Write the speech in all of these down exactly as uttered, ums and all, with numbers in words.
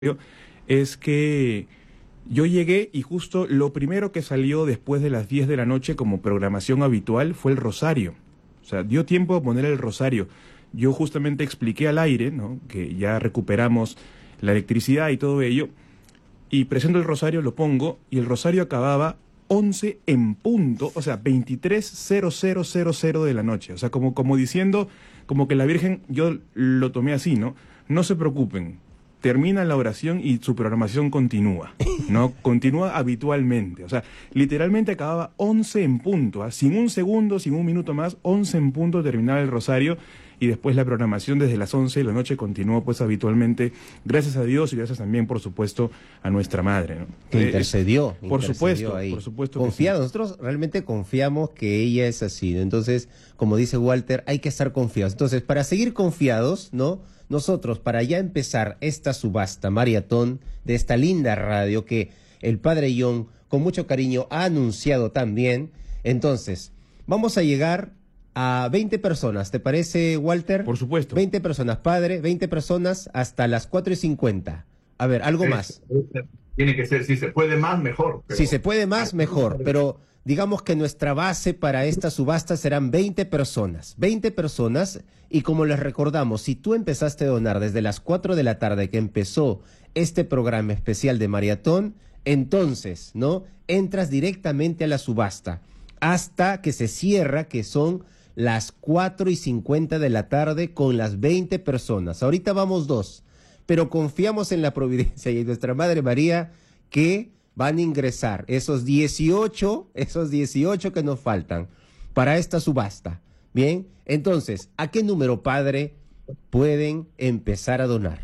es que yo llegué y justo lo primero que salió después de las diez de la noche como programación habitual fue el rosario. O sea, dio tiempo a poner el rosario. Yo justamente expliqué al aire, ¿no?, que ya recuperamos la electricidad y todo ello, y presento el rosario, lo pongo, y el rosario acababa once en punto, o sea, veintitrés cero cero cero cero de la noche. O sea, como, como diciendo, como que la Virgen, yo lo tomé así, ¿no? No se preocupen, termina la oración y su programación continúa, ¿no? Continúa habitualmente. O sea, literalmente acababa once en punto, ¿eh? Sin un segundo, sin un minuto más, once en punto terminaba el rosario, y después la programación desde las once de la noche continuó pues habitualmente, gracias a Dios y gracias también, por supuesto, a nuestra madre, ¿no? Que intercedió. Eh, por intercedió supuesto, ahí. por supuesto. Confiado, que sí. Nosotros realmente confiamos que ella es así, ¿no? Entonces, como dice Walter, hay que estar confiados. Entonces, para seguir confiados, ¿no?, nosotros, para ya empezar esta subasta maratón de esta linda radio que el Padre John, con mucho cariño, ha anunciado también, entonces, vamos a llegar a veinte personas, ¿te parece, Walter? Por supuesto. veinte personas, padre, veinte personas hasta las cuatro y cincuenta. A ver, algo más. Tiene que ser, si se puede más, mejor. Pero... Si se puede más, mejor, pero digamos que nuestra base para esta subasta serán veinte personas. veinte personas, y como les recordamos, si tú empezaste a donar desde las cuatro de la tarde que empezó este programa especial de maratón, entonces, ¿no?, entras directamente a la subasta hasta que se cierra, que son las cuatro y cincuenta de la tarde con las veinte personas. Ahorita vamos dos, pero confiamos en la providencia y en nuestra Madre María que van a ingresar esos dieciocho, esos dieciocho que nos faltan para esta subasta. Bien, entonces, ¿a qué número, padre, pueden empezar a donar?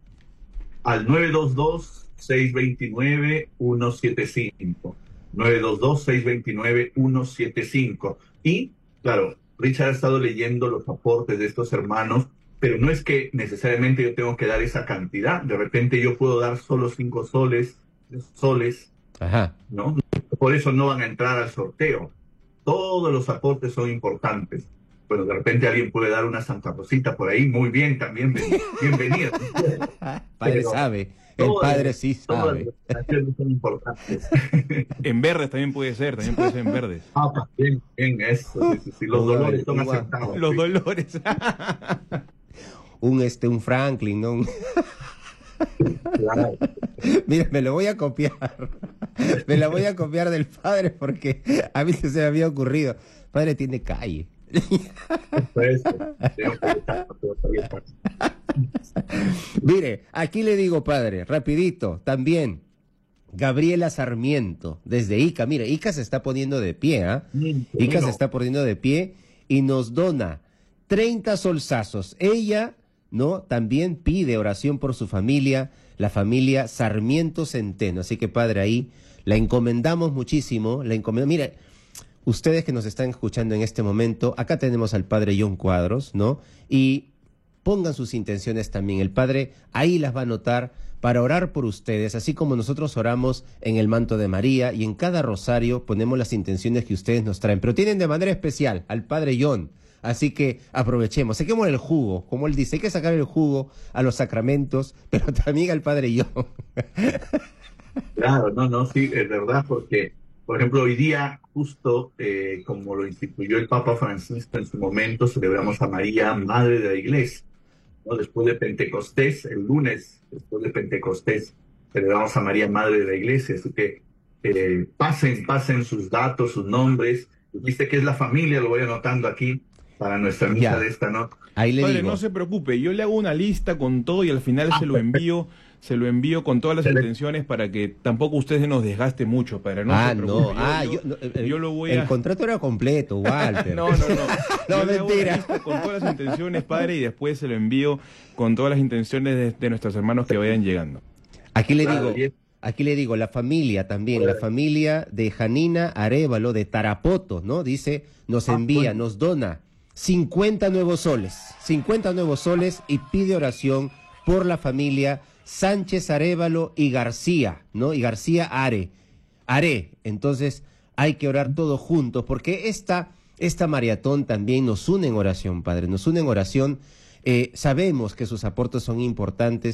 Al nueve dos dos, seis dos nueve, uno siete cinco. nueve dos dos, seis dos nueve, uno siete cinco. Y, claro, Richard ha estado leyendo los aportes de estos hermanos, pero no es que necesariamente yo tengo que dar esa cantidad. De repente yo puedo dar solo cinco soles, soles, Ajá. ¿no? Por eso no van a entrar al sorteo. Todos los aportes son importantes. Bueno, de repente alguien puede dar una Santa Rosita por ahí, muy bien, también bienvenido. Padre sabe, el padre sí sabe. Todas las son importantes. En verdes también puede ser, también puede ser en verdes. Ah, bien, bien, eso. Sí, sí, sí. Los Uy, dolores son uy, aceptados. Los sí. dolores. Un este, un Franklin, ¿no? Claro. Mira, me lo voy a copiar. Me la voy a copiar del padre porque a mí se me había ocurrido. Padre tiene calle. Mire, aquí le digo, padre, rapidito, también Gabriela Sarmiento, desde Ica. Mire, Ica se está poniendo de pie, ¿ah? ¿eh? Ica se está poniendo de pie y nos dona treinta solsazos. Ella, ¿no?, también pide oración por su familia, la familia Sarmiento Centeno. Así que, padre, ahí la encomendamos muchísimo, la encomendamos. Mire, ustedes que nos están escuchando en este momento, acá tenemos al padre John Cuadros, ¿no? Y pongan sus intenciones también. El padre ahí las va a anotar para orar por ustedes, así como nosotros oramos en el manto de María y en cada rosario ponemos las intenciones que ustedes nos traen. Pero tienen de manera especial al padre John. Así que aprovechemos, saquemos el jugo, como él dice, hay que sacar el jugo a los sacramentos, pero también al padre John. Claro, no, no, sí, es verdad, porque, por ejemplo, hoy día, justo eh, como lo instituyó el Papa Francisco en su momento, celebramos a María, Madre de la Iglesia, ¿no? Después de Pentecostés, el lunes, después de Pentecostés, celebramos a María, Madre de la Iglesia, así que eh, pasen, pasen sus datos, sus nombres, viste que es la familia, lo voy anotando aquí, para nuestra misa Ya. de esta noche. Ahí le Padre, digo. no se preocupe, yo le hago una lista con todo y al final se lo envío, se lo envío con todas las intenciones para que tampoco usted se nos desgaste mucho, padre. No ah, se preocupe. no, Yo, ah, yo, yo, no, el, yo lo voy el a... contrato era completo, Walter. No, no, no. No, Yo le hago una mentira. lista con todas las intenciones, padre, y después se lo envío con todas las intenciones de, de nuestros hermanos que vayan llegando. Aquí le Claro, digo, y es- aquí le digo, la familia también, la familia de Janina Arévalo de Tarapoto, ¿no? Dice, nos Ah, envía, bueno. nos dona cincuenta nuevos soles, cincuenta nuevos soles y pide oración por la familia Sánchez Arévalo y García, ¿no? Y García Are, Are. Entonces hay que orar todos juntos porque esta, esta maratón también nos une en oración, Padre, nos une en oración. Eh, sabemos que sus aportes son importantes,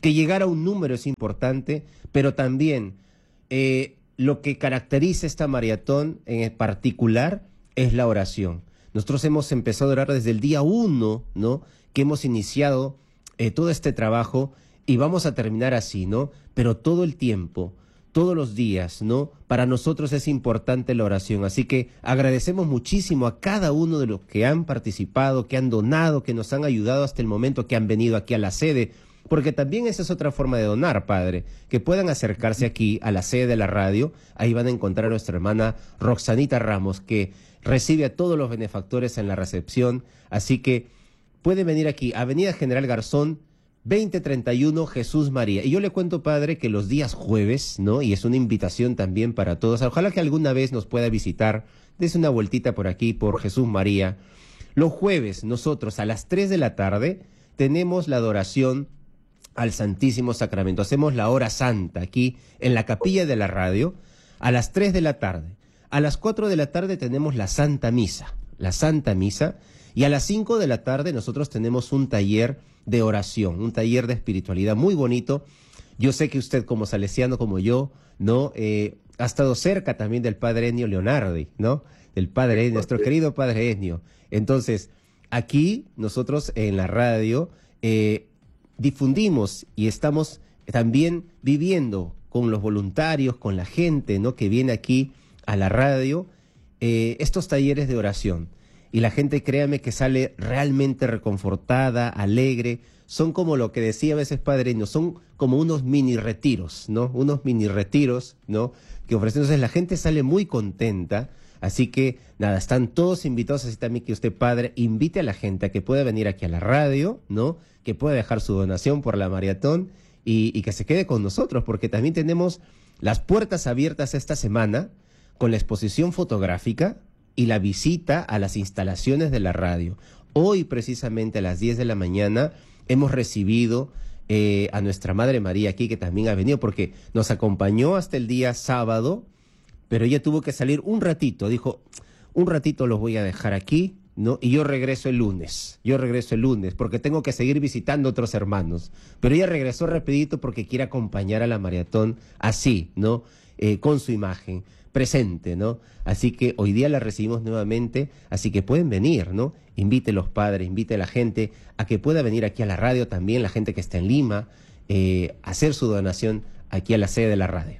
que llegar a un número es importante, pero también eh, lo que caracteriza esta maratón en particular es la oración. Nosotros hemos empezado a orar desde el día uno, ¿no?, que hemos iniciado eh, todo este trabajo, y vamos a terminar así, ¿no? Pero todo el tiempo, todos los días, ¿no? Para nosotros es importante la oración. Así que agradecemos muchísimo a cada uno de los que han participado, que han donado, que nos han ayudado hasta el momento, que han venido aquí a la sede, porque también esa es otra forma de donar, Padre, que puedan acercarse aquí a la sede de la radio. Ahí van a encontrar a nuestra hermana Roxanita Ramos, que recibe a todos los benefactores en la recepción. Así que pueden venir aquí, Avenida General Garzón, veinte treinta y uno, Jesús María. Y yo le cuento, Padre, que los días jueves, ¿no?, y es una invitación también para todos, ojalá que alguna vez nos pueda visitar, dése una vueltita por aquí, por Jesús María. Los jueves, nosotros a las tres de la tarde tenemos la adoración al Santísimo Sacramento. Hacemos la hora santa aquí en la capilla de la radio a las tres de la tarde. A las cuatro de la tarde tenemos la Santa Misa, la Santa Misa, y a las cinco de la tarde nosotros tenemos un taller de oración, un taller de espiritualidad muy bonito. Yo sé que usted, como salesiano como yo, ¿no?, eh, ha estado cerca también del Padre Ennio Leonardi, ¿no?, del Padre Ennio, nuestro querido Padre Ennio. Entonces, aquí nosotros en la radio eh, difundimos y estamos también viviendo con los voluntarios, con la gente, ¿no?, que viene aquí a la radio, eh, estos talleres de oración. Y la gente, créame, que sale realmente reconfortada, alegre. Son como lo que decía a veces Padre Ennio, son como unos mini retiros, ¿no? Unos mini retiros, ¿no?, que ofrecen. Entonces la gente sale muy contenta. Así que, nada, están todos invitados. Así también que usted, Padre, invite a la gente a que pueda venir aquí a la radio, ¿no?, que pueda dejar su donación por la maratón y, y que se quede con nosotros, porque también tenemos las puertas abiertas esta semana con la exposición fotográfica y la visita a las instalaciones de la radio. Hoy, precisamente a las diez de la mañana, hemos recibido eh, a nuestra Madre María aquí, que también ha venido, porque nos acompañó hasta el día sábado, pero ella tuvo que salir un ratito. Dijo, un ratito los voy a dejar aquí, ¿no?, y yo regreso el lunes. Yo regreso el lunes, porque tengo que seguir visitando a otros hermanos. Pero ella regresó rapidito porque quiere acompañar a la maratón así, ¿no?, eh, con su imagen presente, ¿no? Así que hoy día la recibimos nuevamente, así que pueden venir, ¿no? Invite a los padres, invite a la gente a que pueda venir aquí a la radio también, la gente que está en Lima, eh, hacer su donación aquí a la sede de la radio.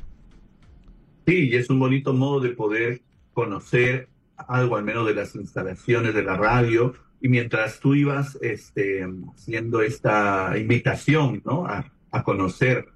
Sí, y es un bonito modo de poder conocer algo al menos de las instalaciones de la radio, y mientras tú ibas este, haciendo esta invitación, ¿no?, a, a conocer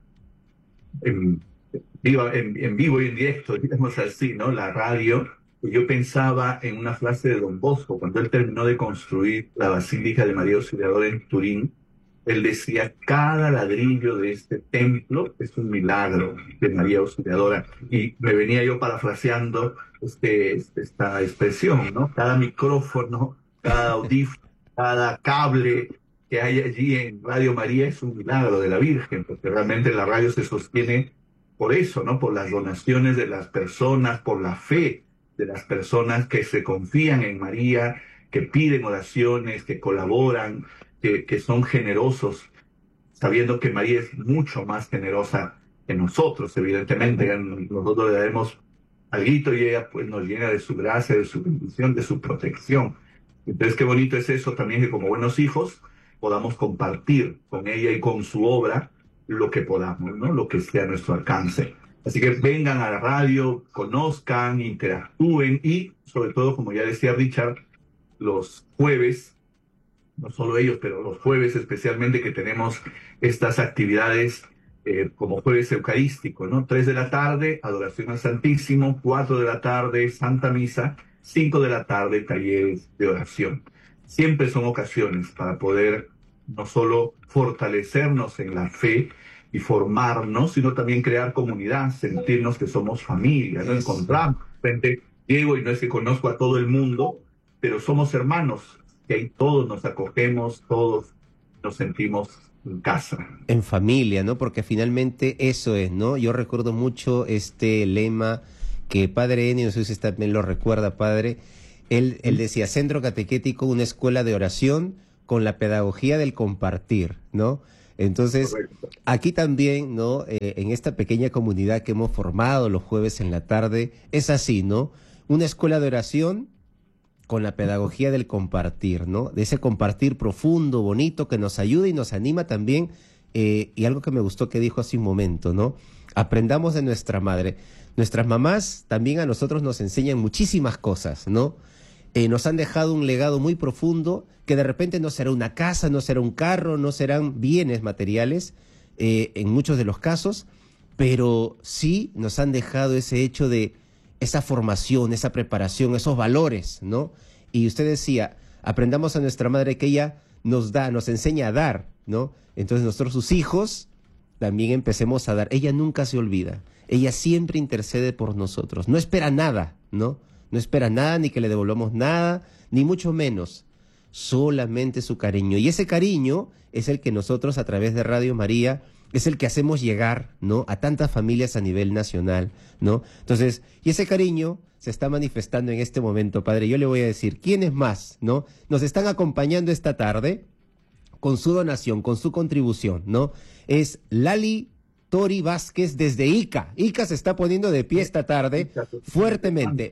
en, En, en vivo y en directo, digamos así, ¿no?, la radio, yo pensaba en una frase de Don Bosco, cuando él terminó de construir la Basílica de María Auxiliadora en Turín. Él decía, cada ladrillo de este templo es un milagro de María Auxiliadora. Y me venía yo parafraseando este, este, esta expresión, ¿no? Cada micrófono, cada audífono, cada cable que hay allí en Radio María es un milagro de la Virgen, porque realmente la radio se sostiene por eso, ¿no?, por las donaciones de las personas, por la fe de las personas que se confían en María, que piden oraciones, que colaboran, que, que son generosos, sabiendo que María es mucho más generosa que nosotros, evidentemente. Nosotros le daremos algo y ella pues nos llena de su gracia, de su bendición, de su protección. Entonces qué bonito es eso también, que como buenos hijos podamos compartir con ella y con su obra lo que podamos, ¿no?, lo que esté a nuestro alcance. Así que vengan a la radio, conozcan, interactúen y, sobre todo, como ya decía Richard, los jueves, no solo ellos, pero los jueves especialmente, que tenemos estas actividades eh, como jueves eucarístico, ¿no? Tres de la tarde, adoración al Santísimo; cuatro de la tarde, Santa Misa; cinco de la tarde, talleres de oración. Siempre son ocasiones para poder no solo fortalecernos en la fe y formarnos, sino también crear comunidad, sentirnos que somos familia, ¿no? Encontramos, frente, llego y no es que conozco a todo el mundo, pero somos hermanos, que ahí todos nos acogemos, todos nos sentimos en casa. En familia, ¿no? Porque finalmente eso es, ¿no? Yo recuerdo mucho este lema que Padre Ennio, no sé si usted también lo recuerda, Padre. Él, él decía, centro catequético, una escuela de oración con la pedagogía del compartir, ¿no? Entonces, Correcto. aquí también, ¿no? Eh, en esta pequeña comunidad que hemos formado los jueves en la tarde, es así, ¿no? Una escuela de oración con la pedagogía del compartir, ¿no? De ese compartir profundo, bonito, que nos ayuda y nos anima también. Eh, y algo que me gustó que dijo hace un momento, ¿no? Aprendamos de nuestra madre. Nuestras mamás también a nosotros nos enseñan muchísimas cosas, ¿no? Eh, nos han dejado un legado muy profundo que de repente no será una casa, no será un carro, no serán bienes materiales eh, en muchos de los casos, pero sí nos han dejado ese hecho de esa formación, esa preparación, esos valores, ¿no? Y usted decía, aprendamos a nuestra madre que ella nos da, nos enseña a dar, ¿no? Entonces nosotros, sus hijos, también empecemos a dar. Ella nunca se olvida, ella siempre intercede por nosotros, no espera nada, ¿no? No espera nada, ni que le devolvamos nada, ni mucho menos, solamente su cariño. Y ese cariño es el que nosotros a través de Radio María, es el que hacemos llegar, ¿no? A tantas familias a nivel nacional, ¿no? Entonces, y ese cariño se está manifestando en este momento, padre. Yo le voy a decir, ¿quiénes más, no? Nos están acompañando esta tarde con su donación, con su contribución, ¿no? Es Lali Tori Vázquez desde Ica. Ica se está poniendo de pie esta tarde fuertemente.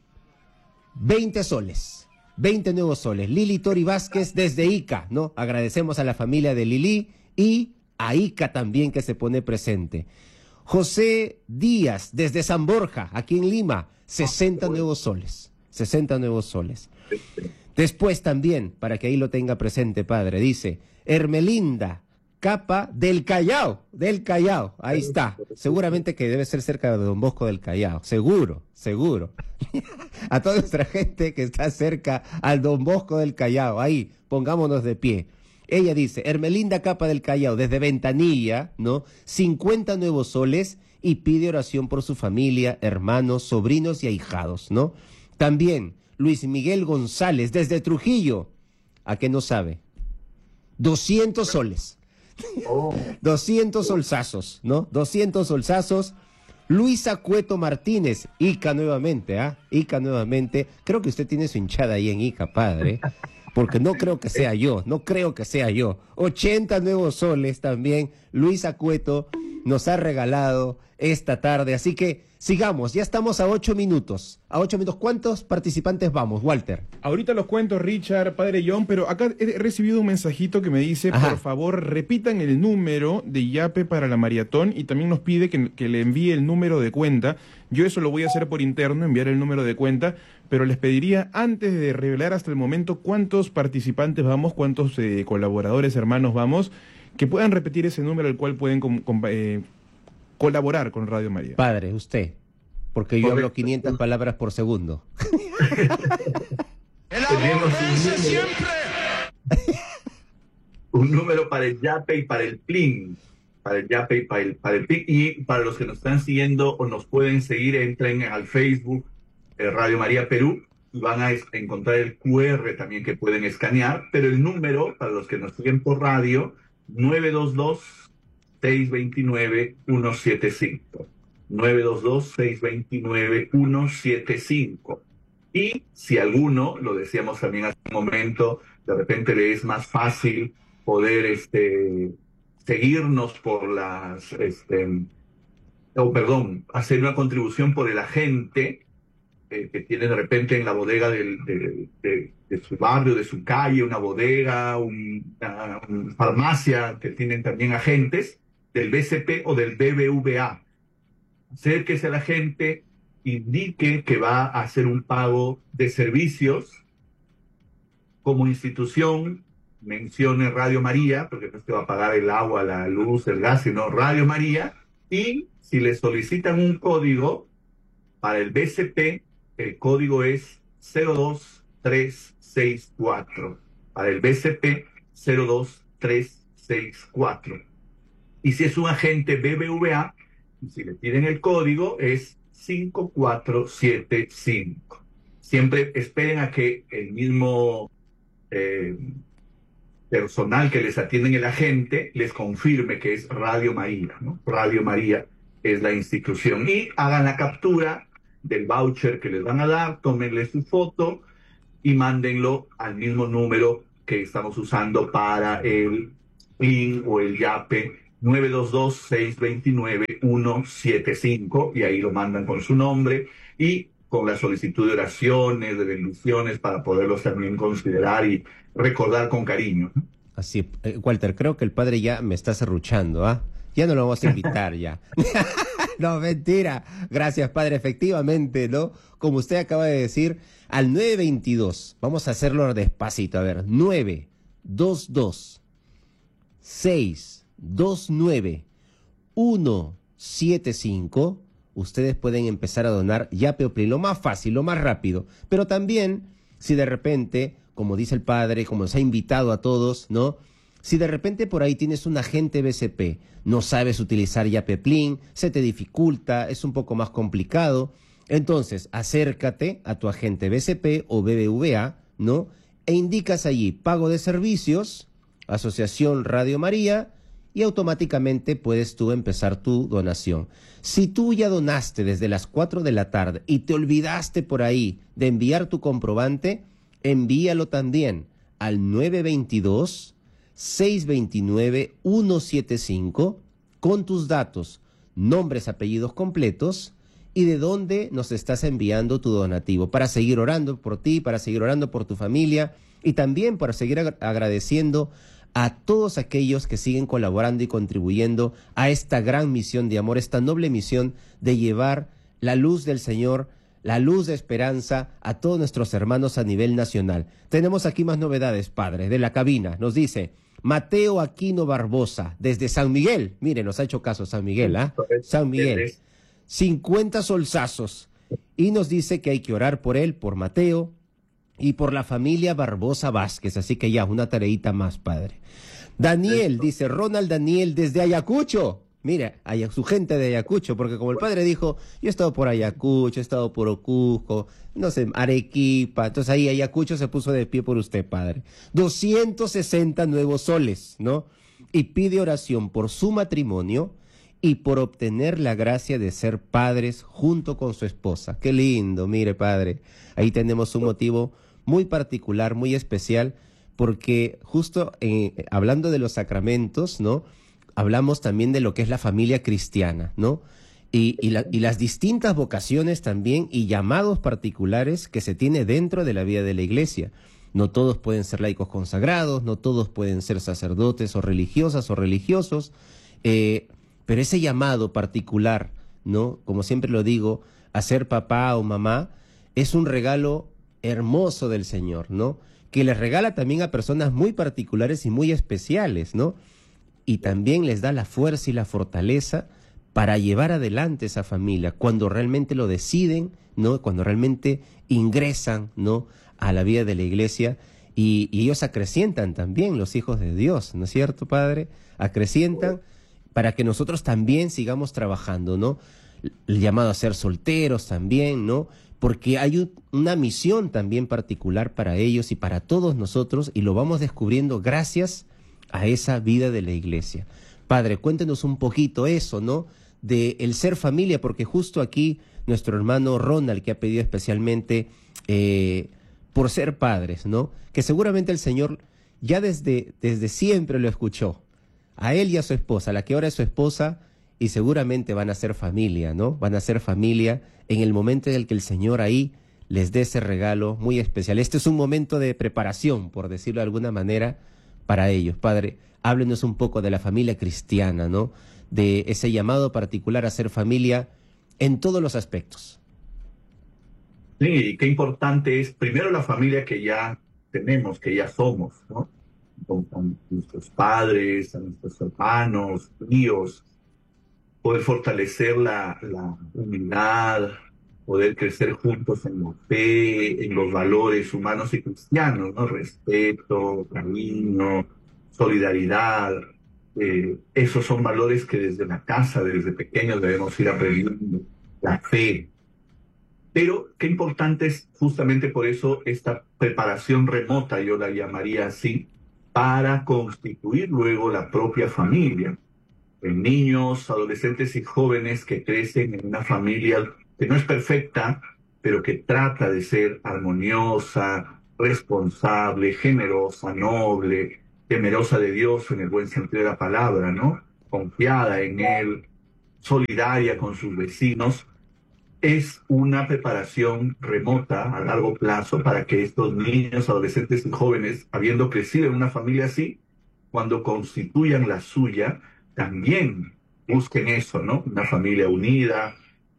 veinte soles, veinte nuevos soles. Lili Tori Vázquez desde Ica, ¿no? Agradecemos a la familia de Lili y a Ica también que se pone presente. José Díaz desde San Borja, aquí en Lima, sesenta nuevos soles, sesenta nuevos soles. Después también, para que ahí lo tenga presente, padre, dice Hermelinda Capa del Callao, del Callao, ahí está. Seguramente que debe ser cerca de Don Bosco del Callao, seguro, seguro. A toda nuestra gente que está cerca al Don Bosco del Callao, ahí, pongámonos de pie. Ella dice, Hermelinda Capa del Callao, desde Ventanilla, ¿no? cincuenta nuevos soles y pide oración por su familia, hermanos, sobrinos y ahijados, ¿no? También Luis Miguel González, desde Trujillo, ¿a qué no sabe? doscientos soles. Oh. doscientos solsazos, ¿no? doscientos solsazos. Luisa Cueto Martínez, Ica nuevamente, ¿ah? ¿eh? Ica nuevamente. Creo que usted tiene su hinchada ahí en Ica, padre. Porque no creo que sea yo, no creo que sea yo. ochenta nuevos soles también. Luisa Cueto nos ha regalado esta tarde. Así que sigamos, ya estamos a ocho minutos. A ocho minutos, ¿cuántos participantes vamos, Walter? Ahorita los cuento, Richard, padre John, pero acá he recibido un mensajito que me dice, Ajá. por favor, repitan el número de Yape para la maratón y también nos pide que, que le envíe el número de cuenta. Yo eso lo voy a hacer por interno, enviar el número de cuenta, pero les pediría, antes de revelar hasta el momento cuántos participantes vamos, cuántos eh, colaboradores, hermanos vamos, que puedan repetir ese número al cual pueden com, com, eh, colaborar con Radio María. Padre, usted, porque yo Correcto. hablo quinientas palabras por segundo. El amor vence siempre. Un número para el Yape y para el Plin. Para el Yape y para el, para el Plin. Y para los que nos están siguiendo o nos pueden seguir, entren al Facebook eh, Radio María Perú y van a es- encontrar el Q R también que pueden escanear. Pero el número, para los que nos siguen por radio, nueve dos dos, seis dos nueve, uno siete cinco. nueve dos dos, seis dos nueve, uno siete cinco. Y si alguno, lo decíamos también hace un momento, de repente le es más fácil poder este, seguirnos por las, este, o perdón, hacer una contribución por el agente eh, que tiene de repente en la bodega del, de, de- de su barrio, de su calle, una bodega, un- una, una farmacia que tienen también agentes del B C P o del B B V A. Acérquese a la gente, indique que va a hacer un pago de servicios como institución, mencione Radio María, porque no se va a pagar el agua, la luz, el gas, sino Radio María, y si le solicitan un código para el B C P, el código es cero dos tres seis cuatro. Para el B C P, cero dos tres seis cuatro. Y si es un agente B B V A, si le piden el código, es cinco cuatro siete cinco. Siempre esperen a que el mismo eh, personal que les atiende en el agente les confirme que es Radio María, ¿no? Radio María es la institución. Y hagan la captura del voucher que les van a dar, tómenle su foto y mándenlo al mismo número que estamos usando para el Plin o el YAPE nueve dos dos, seis dos nueve, uno siete cinco, y ahí lo mandan con su nombre y con la solicitud de oraciones, de bendiciones, para poderlos también considerar y recordar con cariño. Así, eh, Walter, creo que el padre ya me está serruchando, ¿ah? Ya no lo vamos a invitar ya. No, mentira. Gracias, padre. Efectivamente, ¿no? Como usted acaba de decir, al nueve veintidós, vamos a hacerlo despacito, a ver, nueve dos dos, seis dos nueve, uno siete cinco, ustedes pueden empezar a donar Yape o Plin, lo más fácil, lo más rápido. Pero también, si de repente, como dice el padre, como nos ha invitado a todos, ¿no? Si de repente por ahí tienes un agente B C P, no sabes utilizar Yape Plin, se te dificulta, es un poco más complicado, entonces acércate a tu agente B C P o B B V A, ¿no? E indicas allí pago de servicios, Asociación Radio María, y automáticamente puedes tú empezar tu donación. Si tú ya donaste desde las cuatro de la tarde y te olvidaste por ahí de enviar tu comprobante, envíalo también al nueve veintidós, seis veintinueve, uno setenta y cinco con tus datos, nombres, apellidos completos y de dónde nos estás enviando tu donativo, para seguir orando por ti, para seguir orando por tu familia y también para seguir ag- agradeciendo a todos aquellos que siguen colaborando y contribuyendo a esta gran misión de amor, esta noble misión de llevar la luz del Señor, la luz de esperanza a todos nuestros hermanos a nivel nacional. Tenemos aquí más novedades, padre, de la cabina. Nos dice Mateo Aquino Barbosa, desde San Miguel. Mire, nos ha hecho caso San Miguel, ¿ah? ¿eh? San Miguel. cincuenta solsazos. Y nos dice que hay que orar por él, por Mateo, y por la familia Barbosa Vázquez. Así que ya, una tareita más, padre. Daniel, dice Ronald Daniel, desde Ayacucho. Mira, Aya- su gente de Ayacucho, porque como el padre dijo, yo he estado por Ayacucho, he estado por Ocusco, no sé, Arequipa. Entonces ahí Ayacucho se puso de pie por usted, padre. doscientos sesenta nuevos soles, ¿no? Y pide oración por su matrimonio y por obtener la gracia de ser padres junto con su esposa. Qué lindo, mire, padre. Ahí tenemos un motivo muy particular, muy especial, porque justo eh, hablando de los sacramentos, ¿no? Hablamos también de lo que es la familia cristiana, ¿no? Y, y, la, y las distintas vocaciones también y llamados particulares que se tiene dentro de la vida de la iglesia. No todos pueden ser laicos consagrados, no todos pueden ser sacerdotes o religiosas o religiosos, eh, pero ese llamado particular, ¿no? Como siempre lo digo, a ser papá o mamá es un regalo hermoso del Señor, ¿no? Que les regala también a personas muy particulares y muy especiales, ¿no? Y también les da la fuerza y la fortaleza para llevar adelante esa familia cuando realmente lo deciden, ¿no? Cuando realmente ingresan, ¿no? A la vida de la iglesia y, y ellos acrecientan también, los hijos de Dios, ¿no es cierto, Padre? Acrecientan para que nosotros también sigamos trabajando, ¿no? El llamado a ser solteros también, ¿no? Porque hay un, una misión también particular para ellos y para todos nosotros y lo vamos descubriendo gracias a esa vida de la iglesia. Padre, cuéntenos un poquito eso, ¿no? De el ser familia, porque justo aquí nuestro hermano Ronald, que ha pedido especialmente eh, por ser padres, ¿no? Que seguramente el Señor ya desde, desde siempre lo escuchó. A él y a su esposa, la que ahora es su esposa, y seguramente van a ser familia, ¿no? Van a ser familia en el momento en el que el Señor ahí les dé ese regalo muy especial. Este es un momento de preparación, por decirlo de alguna manera, para ellos. Padre, háblenos un poco de la familia cristiana, ¿no? De ese llamado particular a ser familia en todos los aspectos. Sí, qué importante es primero la familia que ya tenemos, que ya somos, ¿no? Con, con nuestros padres, a nuestros hermanos, tíos, poder fortalecer la, la humildad, poder crecer juntos en la fe, en los valores humanos y cristianos, ¿no? Respeto, cariño, solidaridad. Eh, esos son valores que desde la casa, desde pequeños debemos ir aprendiendo. La fe. Pero qué importante es justamente por eso esta preparación remota, yo la llamaría así, para constituir luego la propia familia. En niños, adolescentes y jóvenes que crecen en una familia que no es perfecta, pero que trata de ser armoniosa, responsable, generosa, noble, temerosa de Dios en el buen sentido de la palabra, ¿no? Confiada en Él, solidaria con sus vecinos, es una preparación remota a largo plazo para que estos niños, adolescentes y jóvenes, habiendo crecido en una familia así, cuando constituyan la suya, también busquen eso, ¿no? Una familia unida,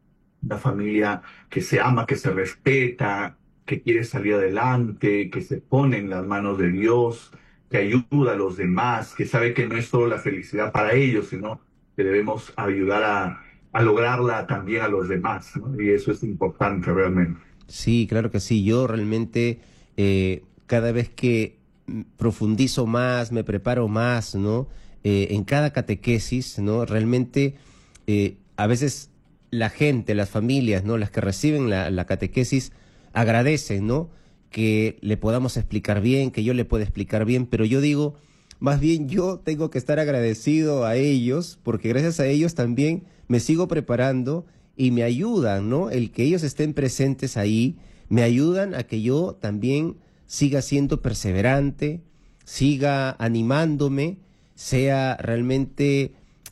una familia que se ama, que se respeta, que quiere salir adelante, que se pone en las manos de Dios, que ayuda a los demás, que sabe que no es solo la felicidad para ellos, sino que debemos ayudar a, a lograrla también a los demás, ¿no? Y eso es importante realmente. Sí, claro que sí. Yo realmente eh, cada vez que profundizo más, me preparo más, ¿no? Eh, en cada catequesis, ¿no? Realmente eh, a veces la gente, las familias, ¿no? Las que reciben la, la catequesis agradecen, ¿no? Que le podamos explicar bien, que yo le pueda explicar bien, pero yo digo, más bien yo tengo que estar agradecido a ellos, porque gracias a ellos también me sigo preparando y me ayudan, ¿no? El que ellos estén presentes ahí, me ayudan a que yo también siga siendo perseverante, siga animándome, sea realmente,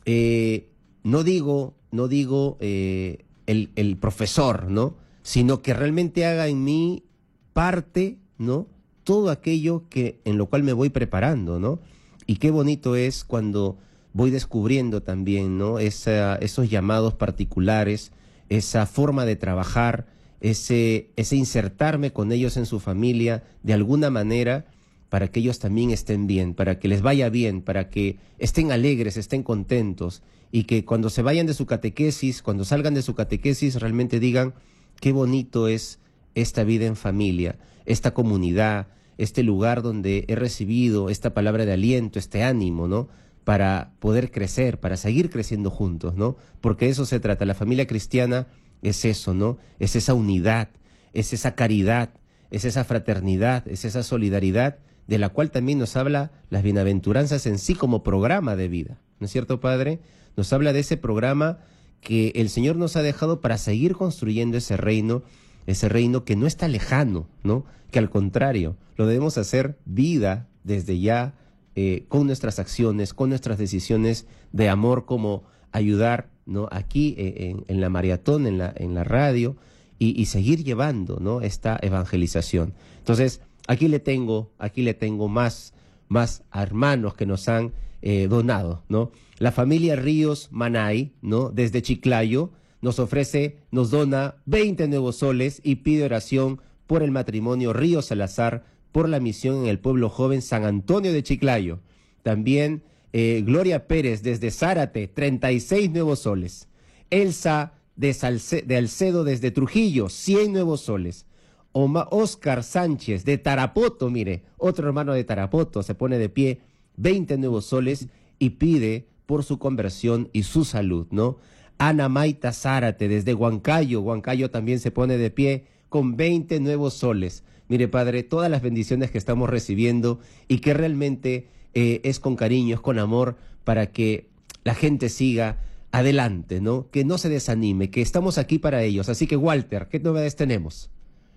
eh, no digo, no digo eh, el, el profesor, ¿no? Sino que realmente haga en mí parte, ¿no? Todo aquello que en lo cual me voy preparando, ¿no? Y qué bonito es cuando voy descubriendo también, ¿no? Esa, esos llamados particulares, esa forma de trabajar, ese, ese insertarme con ellos en su familia de alguna manera para que ellos también estén bien, para que les vaya bien, para que estén alegres, estén contentos y que cuando se vayan de su catequesis, cuando salgan de su catequesis realmente digan qué bonito es esta vida en familia, esta comunidad, este lugar donde he recibido esta palabra de aliento, este ánimo, ¿no? Para poder crecer, para seguir creciendo juntos, ¿no? Porque de eso se trata. La familia cristiana es eso, ¿no? Es esa unidad, es esa caridad, es esa fraternidad, es esa solidaridad de la cual también nos habla las bienaventuranzas en sí como programa de vida, ¿no es cierto, Padre? Nos habla de ese programa que el Señor nos ha dejado para seguir construyendo ese reino, ese reino que no está lejano, ¿no? Que al contrario, lo debemos hacer vida desde ya, eh, con nuestras acciones, con nuestras decisiones de amor, como ayudar, ¿no? Aquí eh, en, en la maratón, en la, en la radio, y, y seguir llevando, ¿no? Esta evangelización. Entonces, aquí le tengo, aquí le tengo más, más hermanos que nos han eh, donado, ¿no? La familia Ríos Manay, ¿no? Desde Chiclayo, nos ofrece, nos dona veinte nuevos soles y pide oración por el matrimonio Ríos Salazar, por la misión en el pueblo joven San Antonio de Chiclayo. También eh, Gloria Pérez desde Zárate, treinta y seis nuevos soles. Elsa de, Salce, de Alcedo desde Trujillo, cien nuevos soles. Oma, Oscar Sánchez de Tarapoto, mire, otro hermano de Tarapoto, se pone de pie, veinte nuevos soles y pide por su conversión y su salud, ¿no? Ana Maita Zárate desde Huancayo, Huancayo también se pone de pie con veinte nuevos soles. Mire, Padre, todas las bendiciones que estamos recibiendo y que realmente eh, es con cariño, es con amor, para que la gente siga adelante, ¿no? Que no se desanime, que estamos aquí para ellos. Así que, Walter, ¿qué novedades tenemos?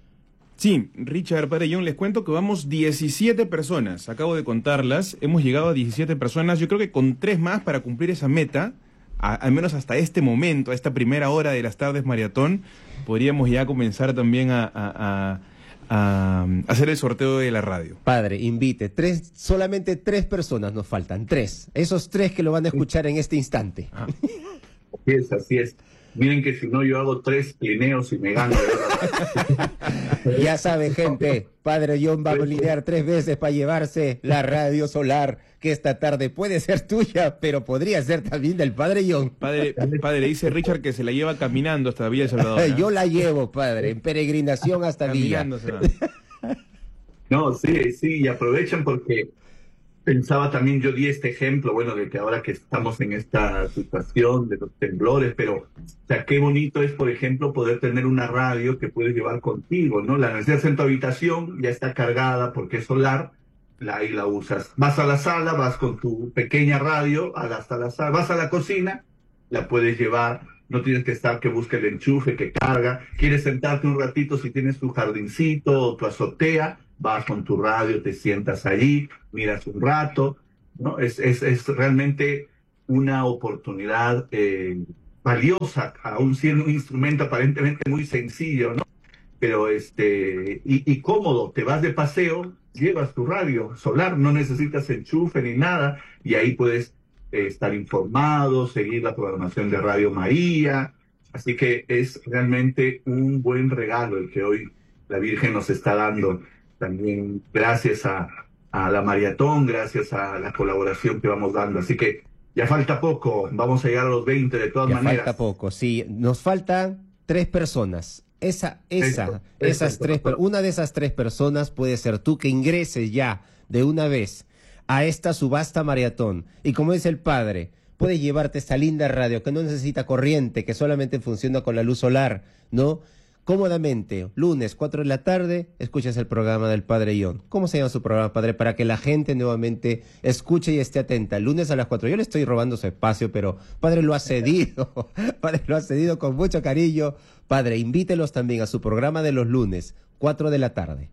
Sí, Richard, Padre John, les cuento que vamos diecisiete personas, acabo de contarlas, hemos llegado a diecisiete personas, yo creo que con tres más para cumplir esa meta, a, al menos hasta este momento, a esta primera hora de las tardes maratón, podríamos ya comenzar también a, a, a, a hacer el sorteo de la radio. Padre, invite, tres, solamente tres personas nos faltan, tres, esos tres que lo van a escuchar en este instante. Ah. Así es, así es. Miren que si no yo hago tres plineos y me gano. Ya sabe, gente, Padre John va a plinear tres veces para llevarse la radio solar, que esta tarde puede ser tuya, pero podría ser también del Padre John. Padre, padre, dice Richard que se la lleva caminando hasta Villa El Salvador, ¿eh? Yo la llevo, Padre, en peregrinación hasta Villa. No, sí, sí, y aprovechan porque pensaba también, yo di este ejemplo, bueno, de que ahora que estamos en esta situación de los temblores, pero, o sea, qué bonito es, por ejemplo, poder tener una radio que puedes llevar contigo, ¿no? La necesitas en tu habitación, ya está cargada porque es solar, la, ahí la usas. Vas a la sala, vas con tu pequeña radio a la, hasta la sala, vas a la cocina, la puedes llevar, no tienes que estar que busque el enchufe, que carga, quieres sentarte un ratito si tienes tu jardincito o tu azotea, vas con tu radio, te sientas ahí, miras un rato, ¿no? Es, es, es realmente una oportunidad eh, valiosa, aún siendo un instrumento aparentemente muy sencillo, ¿no? Pero este, y, y cómodo, te vas de paseo, llevas tu radio solar, no necesitas enchufe ni nada, y ahí puedes eh, estar informado, seguir la programación de Radio María. Así que es realmente un buen regalo el que hoy la Virgen nos está dando, también gracias a, a la maratón, gracias a la colaboración que vamos dando. Así que ya falta poco, vamos a llegar a los veinte de todas ya maneras. Falta poco, sí. Nos faltan tres personas. Esa, esa, Eso, esas eso, tres, eso. una de esas tres personas puede ser tú, que ingreses ya de una vez a esta subasta maratón. Y como dice el padre, puedes llevarte esta linda radio que no necesita corriente, que solamente funciona con la luz solar, ¿no? Cómodamente, lunes, cuatro de la tarde, escuchas el programa del Padre Ion. ¿Cómo se llama su programa, padre? Para que la gente nuevamente escuche y esté atenta. Lunes a las cuatro. Yo le estoy robando su espacio, pero padre lo ha cedido. Padre lo ha cedido con mucho cariño. Padre, invítelos también a su programa de los lunes, cuatro de la tarde.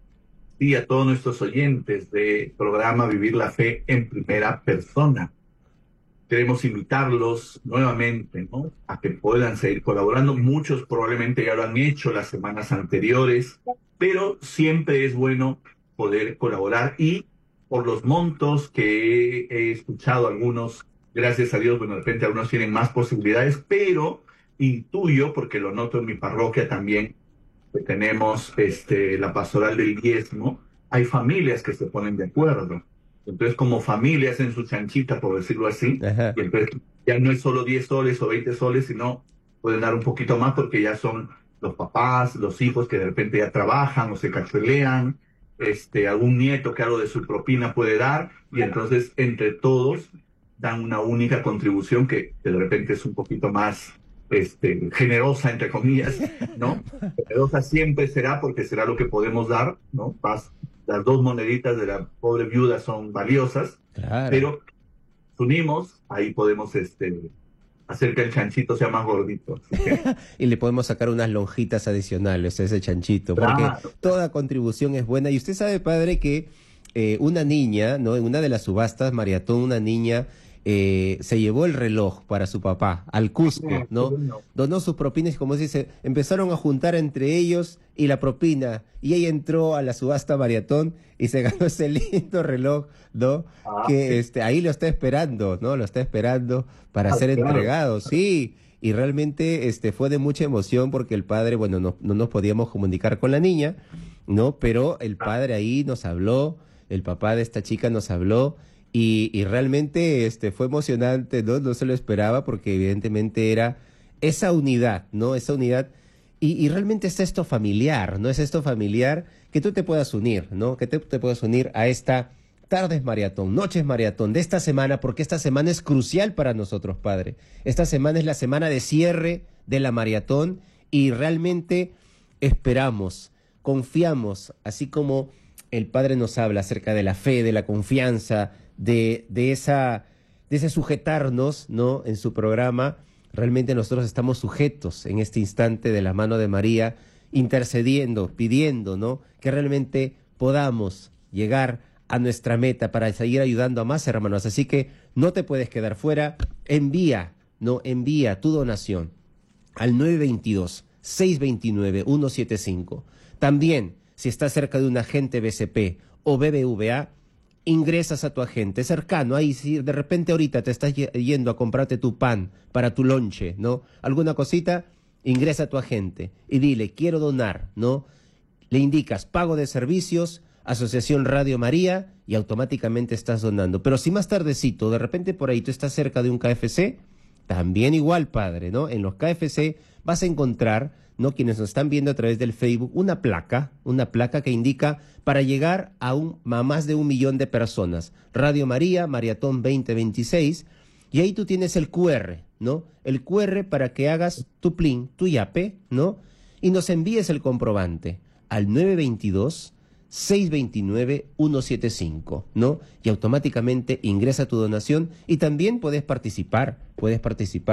Y a todos nuestros oyentes del programa Vivir la Fe en Primera Persona. Queremos invitarlos nuevamente, ¿no?, a que puedan seguir colaborando. Muchos probablemente ya lo han hecho las semanas anteriores, pero siempre es bueno poder colaborar, y por los montos que he escuchado algunos, gracias a Dios, bueno, de repente algunos tienen más posibilidades, pero intuyo, porque lo noto en mi parroquia también, que tenemos este, la pastoral del diezmo, hay familias que se ponen de acuerdo. Entonces, como familia, hacen su chanchita, por decirlo así, Ajá. y entonces ya no es solo diez soles o veinte soles, sino pueden dar un poquito más porque ya son los papás, los hijos que de repente ya trabajan o se cachuelean, este, algún nieto que algo de su propina puede dar, y entonces entre todos dan una única contribución que, que de repente es un poquito más este, generosa, entre comillas, ¿no? Generosa siempre será porque será lo que podemos dar, ¿no? Más, las dos moneditas de la pobre viuda son valiosas, Claro. pero nos unimos, ahí podemos este, hacer que el chanchito sea más gordito. Así que, Y le podemos sacar unas lonjitas adicionales a ese chanchito, porque Claro. toda contribución es buena. Y usted sabe, padre, que eh, una niña, ¿no?, en una de las subastas maratón, una niña eh, se llevó el reloj para su papá al Cusco, Ah, ¿no? qué bueno. Donó sus propinas y, como dice, empezaron a juntar entre ellos y la propina. Y ella entró a la subasta maratón y se ganó ese lindo reloj, ¿no? Ah, que sí. este ahí lo está esperando, ¿no? Lo está esperando para Ah, ser claro. entregado, sí. Y realmente este fue de mucha emoción porque el padre, bueno, no, no nos podíamos comunicar con la niña, ¿no? Pero el padre ahí nos habló, el papá de esta chica nos habló, y, y realmente este fue emocionante, ¿no? No se lo esperaba porque evidentemente era esa unidad, ¿no? Esa unidad. Y, y realmente es esto familiar, ¿no? Es esto familiar que tú te puedas unir, ¿no? Que te, te puedas unir a esta tardes maratón, noches maratón de esta semana, porque esta semana es crucial para nosotros, padre. Esta semana es la semana de cierre de la maratón y realmente esperamos, confiamos, así como el padre nos habla acerca de la fe, de la confianza, de, de, esa, de ese sujetarnos, ¿no?, en su programa. Realmente nosotros estamos sujetos en este instante de la mano de María, intercediendo, pidiendo, ¿no?, que realmente podamos llegar a nuestra meta para seguir ayudando a más hermanos. Así que no te puedes quedar fuera. Envía, no, envía tu donación al nueve veintidós, seiscientos veintinueve, ciento setenta y cinco. También, si estás cerca de un agente B C P o B B V A, ingresas a tu agente cercano. Ahí, si de repente ahorita te estás yendo a comprarte tu pan para tu lonche, ¿no?, alguna cosita, ingresa a tu agente y dile, quiero donar, ¿no? Le indicas pago de servicios, Asociación Radio María, y automáticamente estás donando. Pero si más tardecito, de repente por ahí tú estás cerca de un K F C, también igual, padre, ¿no? En los K F C vas a encontrar, ¿no?, quienes nos están viendo a través del Facebook, una placa, una placa que indica para llegar a, un, a más de un millón de personas. Radio María, Maratón veinte veintiséis, y ahí tú tienes el Q R, ¿no? El Q R para que hagas tu plin, tu yape, ¿no? Y nos envíes el comprobante al nueve veintidós, seiscientos veintinueve, ciento setenta y cinco, ¿no? Y automáticamente ingresa tu donación y también puedes participar, puedes participar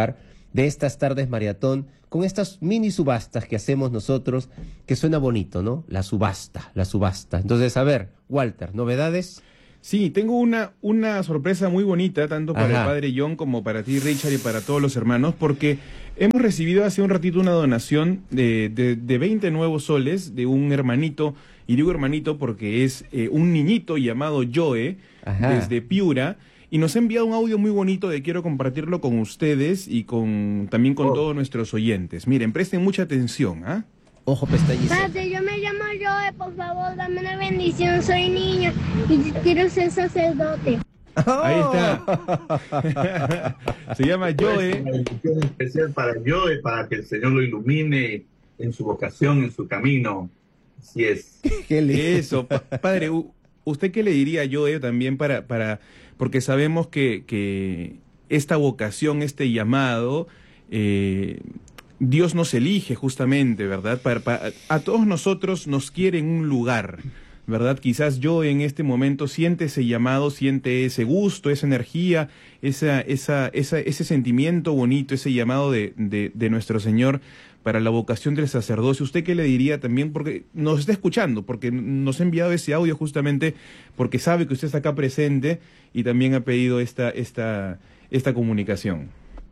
de estas tardes maratón con estas mini subastas que hacemos nosotros, que suena bonito, ¿no? La subasta, la subasta. Entonces, a ver, Walter, ¿novedades? Sí, tengo una, una sorpresa muy bonita, tanto para Ajá. el padre John como para ti, Richard, y para todos los hermanos, porque hemos recibido hace un ratito una donación de, de, de veinte nuevos soles de un hermanito, y digo hermanito porque es eh, un niñito llamado Joe, Ajá. desde Piura, y nos ha enviado un audio muy bonito de quiero compartirlo con ustedes y con también con Oh. todos nuestros oyentes. Miren, presten mucha atención, ¿ah? Ojo pestañiza. Padre, yo me llamo Joe, por favor, dame una bendición, soy niño y quiero ser sacerdote. Ahí está. Se llama Joe. Una bendición especial para Joe, para que el Señor lo ilumine en su vocación, en su camino. Así es. Qué lindo. Eso, pa- padre, u- ¿usted qué le diría a Joe también para, para, porque sabemos que, que esta vocación, este llamado, eh, Dios nos elige justamente, ¿verdad? Para, para- a todos nosotros nos quiere en un lugar, ¿verdad? Quizás Joe en este momento siente ese llamado, siente ese gusto, esa energía, esa, esa, esa, ese sentimiento bonito, ese llamado de, de, de nuestro Señor para la vocación del sacerdocio. ¿Usted qué le diría también? Porque nos está escuchando, porque nos ha enviado ese audio justamente porque sabe que usted está acá presente y también ha pedido esta, esta, esta comunicación.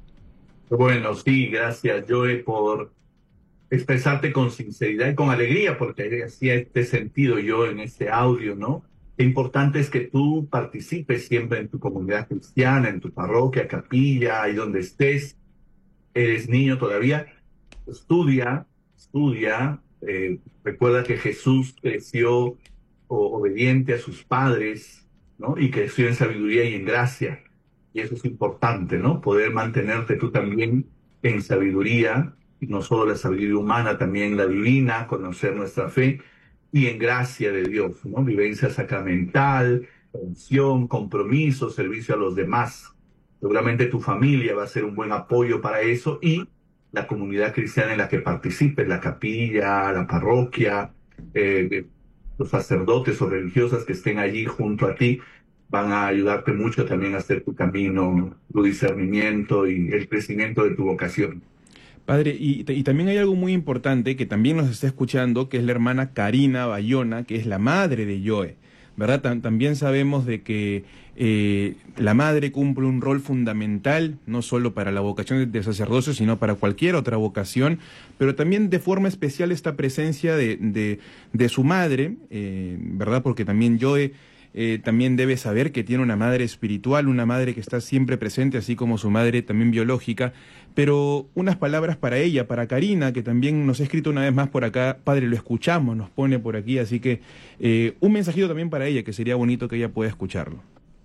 Bueno, sí, gracias, Joe, por expresarte con sinceridad y con alegría, porque hacía este sentido yo en este audio, ¿no? Qué importante es que tú participes siempre en tu comunidad cristiana, en tu parroquia, capilla, ahí donde estés. Eres niño todavía, estudia, estudia. Eh, recuerda que Jesús creció o- obediente a sus padres, ¿no? Y creció en sabiduría y en gracia. Y eso es importante, ¿no? Poder mantenerte tú también en sabiduría, y no solo la sabiduría humana, también la divina, conocer nuestra fe, y en gracia de Dios, ¿no? Vivencia sacramental, oración, compromiso, servicio a los demás. Seguramente tu familia va a ser un buen apoyo para eso, y la comunidad cristiana en la que participes, la capilla, la parroquia, eh, los sacerdotes o religiosas que estén allí junto a ti, van a ayudarte mucho también a hacer tu camino, tu discernimiento y el crecimiento de tu vocación. Padre, y, y también hay algo muy importante que también nos está escuchando, que es la hermana Karina Bayona, que es la madre de Joe, ¿verdad? Tam- también sabemos de que eh, la madre cumple un rol fundamental, no solo para la vocación de, de sacerdocio, sino para cualquier otra vocación, pero también de forma especial esta presencia de, de, de su madre, eh, ¿verdad? Porque también Joe eh, también debe saber que tiene una madre espiritual, una madre que está siempre presente, así como su madre también biológica. Pero unas palabras para ella, para Karina, que también nos ha escrito una vez más por acá, padre, lo escuchamos, nos pone por aquí, así que eh, un mensajito también para ella, que sería bonito que ella pueda escucharlo.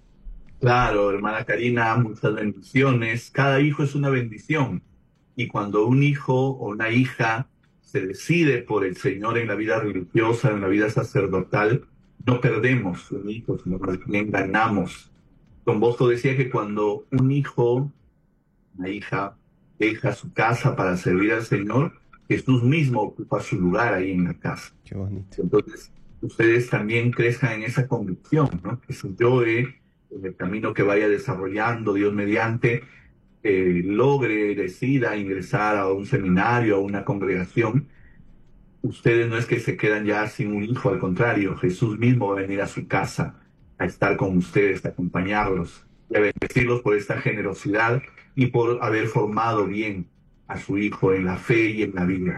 Claro, hermana Karina, muchas bendiciones. Cada hijo es una bendición. Y cuando un hijo o una hija se decide por el Señor en la vida religiosa, en la vida sacerdotal, no perdemos un hijo, sino más bien ganamos. Don Bosco decía que cuando un hijo, una hija, deja su casa para servir al Señor, Jesús mismo ocupa su lugar ahí en la casa. Qué bonito. Entonces, ustedes también crezcan en esa convicción, ¿no? Que si yo, eh, en el camino que vaya desarrollando, Dios mediante, eh, logre, decida ingresar a un seminario, a una congregación, ustedes no es que se quedan ya sin un hijo, al contrario, Jesús mismo va a venir a su casa a estar con ustedes, a acompañarlos, y a bendecirlos por esta generosidad y por haber formado bien a su hijo en la fe y en la vida.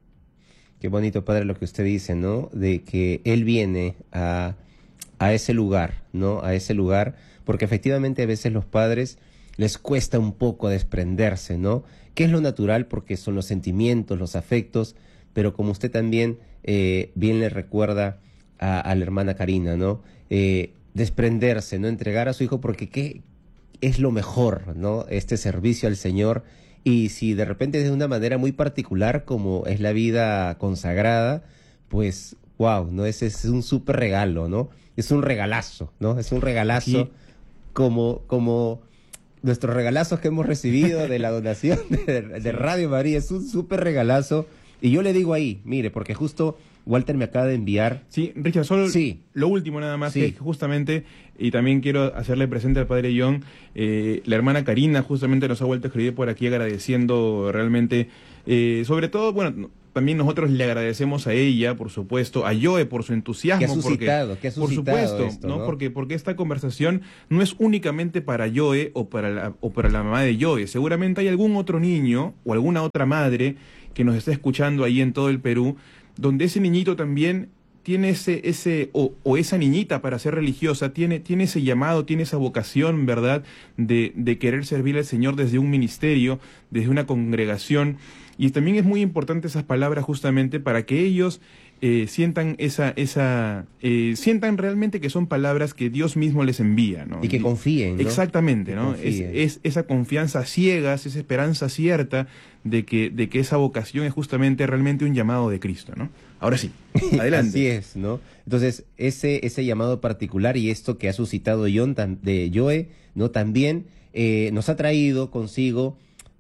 Qué bonito, padre, lo que usted dice, ¿no? De que él viene a, a ese lugar, ¿no? A ese lugar, porque efectivamente a veces los padres les cuesta un poco desprenderse, ¿no? Que es lo natural porque son los sentimientos, los afectos, pero como usted también eh, bien le recuerda a, a la hermana Karina, ¿no? Eh, desprenderse, ¿no? Entregar a su hijo porque qué es lo mejor, ¿no? Este servicio al Señor. Y si de repente de una manera muy particular como es la vida consagrada, pues wow, ¿no? Ese es un súper regalo, ¿no? Es un regalazo, ¿no? Es un regalazo Aquí, como, como nuestros regalazos que hemos recibido de la donación de, de Radio María. Es un súper regalazo Y yo le digo ahí, mire, porque justo Walter me acaba de enviar. Sí, Richard, solo Sí. lo último nada más, Sí. que es que justamente, y también quiero hacerle presente al padre John, eh, la hermana Karina justamente nos ha vuelto a escribir por aquí agradeciendo realmente, eh, sobre todo, bueno, no- también nosotros le agradecemos a ella, por supuesto, a Joe por su entusiasmo. Que ha suscitado, porque, que ha por suscitado supuesto, esto, ¿no? ¿no? Porque, porque esta conversación no es únicamente para Joe o para la, o para la mamá de Joe. Seguramente hay algún otro niño o alguna otra madre que nos está escuchando ahí en todo el Perú, donde ese niñito también tiene ese, ese, o, o esa niñita para ser religiosa, tiene, tiene ese llamado, tiene esa vocación, ¿verdad?, de, de querer servir al Señor desde un ministerio, desde una congregación. Y también es muy importante esas palabras justamente para que ellos eh, sientan esa, esa, eh, sientan realmente que son palabras que Dios mismo les envía, ¿no? Y que confíen, ¿no? Exactamente, Que ¿no? Es, confíen. es esa confianza ciega, esa esperanza cierta de que, de que esa vocación es justamente realmente un llamado de Cristo, ¿no? Ahora sí, adelante. Así es, ¿no? Entonces, ese, ese llamado particular y esto que ha suscitado John tam- de Joe, ¿no? También eh, nos ha traído consigo